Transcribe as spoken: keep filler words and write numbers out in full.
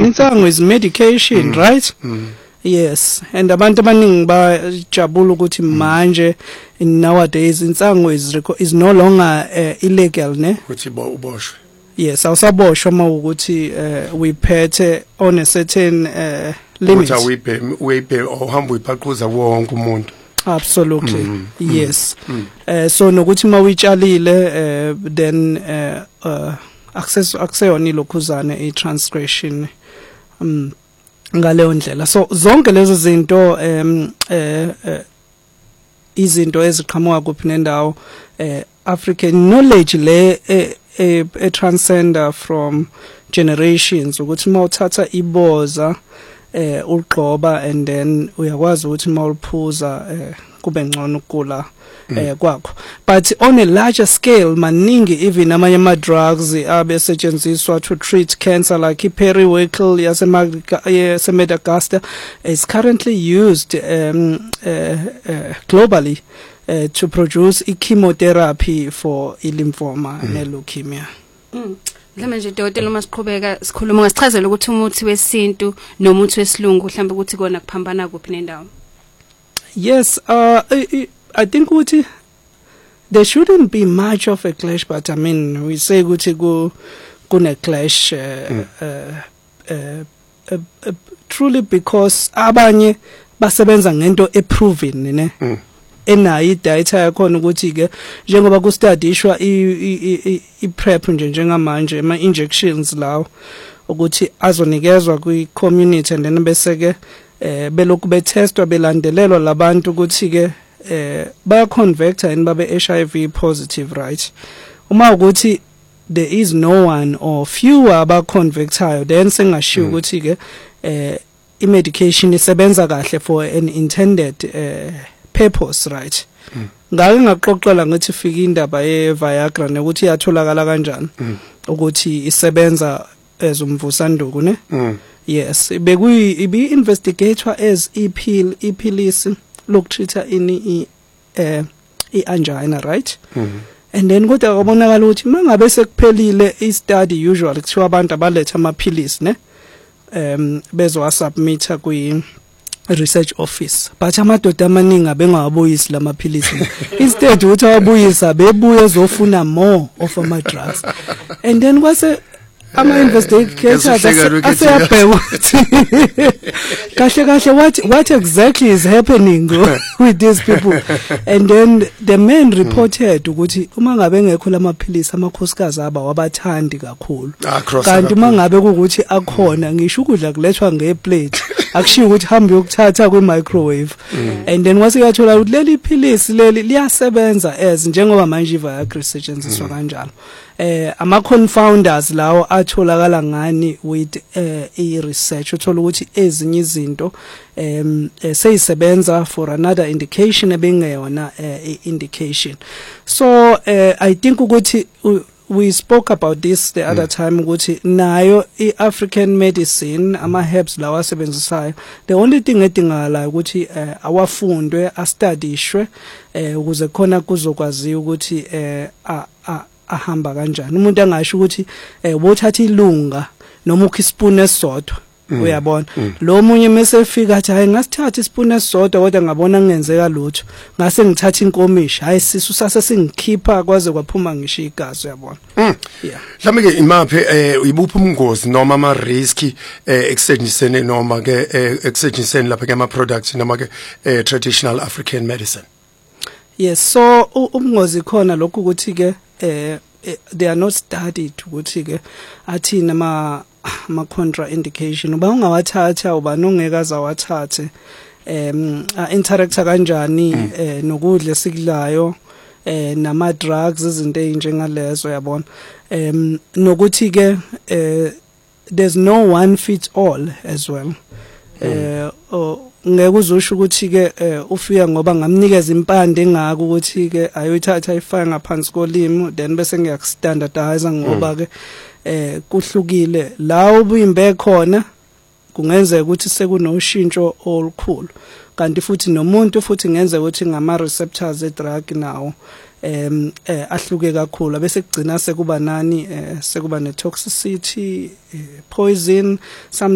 Insango is medication, mm. right? Mm. Yes, and abantu abaningi bajabula ukuthi manje nowadays insango is is no longer uh, illegal, ne? Ukuthi uboshwe. Yes, awusaboshwa uma ukuthi uh, we phethe on a certain uh, limit. Ukuthi we pay we pay ohamba uyiphaquza wonke umuntu. Absolutely. Mm. Yes. Mm. Uh, so nokuthi mawuitshalile uh, then uh, uh, access akuseyona ilokhuzana i transgression um ngaleyo ndlela. So zonke lezo zinto um eh uh, izinto eziqhamuka kuphi nendawo uh, African knowledge le uh, a, a transcender from generations ukuthi mawuthatha iboza eh uqoba and then uyakwazi ukuthi mawuliphuza eh kube ngcono ukula eh kwakho. But on a larger scale maningi even amanye ama drugs abe setshenziswa to treat cancer like i-periwinkle yaseMadagascar is currently used um, uh, uh, globally uh, to produce i-chemotherapy for i-lymphoma mm. ne-leukemia. Mm. Mhlawumbe nje dokotela uma siqhubeka sikhuluma ngasichazela ukuthi umuthi wesintu nomuthi wesilungu mhlawumbe ukuthi kona kuphambana kuphi nendawo. Yes, uh I, I think ukuthi there shouldn't be much of a clash, but I mean we say ukuthi ku kune clash uh, mm. uh, uh, uh, uh, truly because abanye basebenza ngento eproven ne mm. enayi data yakhona ukuthi ke njengoba ku studishwa i i prep nje njengamanje ama injections lawo ukuthi azonikezwa kwi community and then bese ke eh belokhu be testwa belandelelwa labantu ukuthi ke eh baya convector and babe H I V positive, right? Uma ukuthi there is no one or few aba convectayo then sengashiwo ukuthi ke eh i medication isebenza kahle for an intended eh purpose, right? Ngake ngaqoqela ngathi fika indaba ye Viagra nokuthi iyatholakala kanjani ukuthi isebenza as umvusanduku ne yes bekuyi ibi investigator as ipill ipilisi lokutreata ini eh iangina, right? And then kodwa kwabonakala ukuthi mangabe sekuphelile i study usually kuthiwa abantu abaletha amaphilisi ne um bezwa submita kwi research office but amadoda amaningi abengawabuyisi lamaphilisi instead ukuthi awabuyisa bebuye ezofuna more of ama drugs and then kwase ama investigators aseyabheka ukuthi kahle kahle what what exactly is happening with these people and then the man reported ukuthi uma ngabe ngekho lamaphilisi amakhosikazi aba wabathandi kakhulu kanti uma ngabe ukuthi akhona ngisho ukudla kulethwa ngeplate akushiya ukuthi hambe yokuthatha kwi microwave and then wase yathola ukuthi leli philisi leli liyasebenza as njengoba manje iViagra isetshenziswa kanjalo eh ama confounders lawo atholakala ngani with eh i research uthola ukuthi ezinye izinto em seyisebenza for another indication ebengeyona indication. So uh, I think ukuthi we spoke about this the other mm. time ukuthi nayo i-African medicine ama herbs lawa asebenzisayo the only thing edingakala ukuthi uh, awafundwe astudishwe uh, ukuze khona kuzokwaziwa ukuthi uh, ahamba kanjani umuntu angasho ukuthi uh, wothatha ilunga noma ukho ispoon esodwa Mm. uyabona mm. lo munye mesefika athi hayi ngasithatha ispoon esodwa kodwa ngabona ngenzeka lutho ngase ngithatha inkomishi hayi sisu sase singikhipha kwaze kwaphuma ngisho igazi uyabona mm. yeah mhlawumbe ke imaphe eh uyibupha umngozi noma ama risk eh extension noma ke extension lapha ke ama products noma ke eh, traditional African medicine. Yes, so umngozi khona lokho ukuthi ke eh they are not studied ukuthi ke athina ma ma contra indication uba ungawathatha uba nongeka zawathathe em interacta kanjani mm. eh nokudla sikudlayo eh nama drugs izinto ezinjengalezo yabona em nokuthi ke eh there's no one fits all as well mm. eh ngeke uzosho ukuthi ke ufika ngoba ngamnikeza impande engaka ukuthi ke ayoyithatha ifaka ngaphansi kolimo then bese ngiyakustandardize ngoba ke eh kuhlukile la ubuyimbe khona kungenzeka ukuthi sekunoshintsho olukhulu kanti futhi nomuntu futhi ngenzeka ukuthi ngama receptors e drug nawo em eh ahluke kakhulu bese kugcina sekuba nani eh sekuba ne toxicity poison some